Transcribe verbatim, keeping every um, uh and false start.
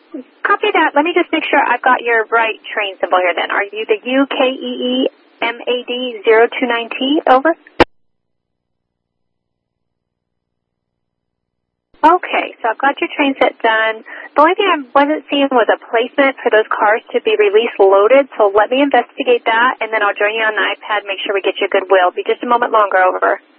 Copy that. Let me just make sure I've got your right train symbol here then. Are you the U K E E M A D zero two nine T? Over. Okay, so I've got your train set done. The only thing I wasn't seeing was a placement for those cars to be release loaded, so let me investigate that, and then I'll join you on the iPad, make sure we get you a good wheel. Be just a moment longer. Over.